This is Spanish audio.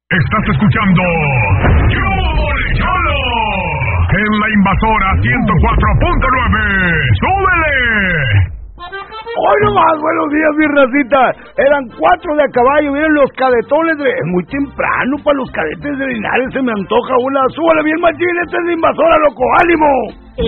Estás escuchando Cholo en la Invasora 104.9. ¡Súbele! Hoy nomás, buenos días, mi racita. Eran 4 de a caballo, miren los cadetones de... Es muy temprano para los cadetes de Linares, se me antoja una. Súbale bien, machín, este es la Invasora, loco, ánimo.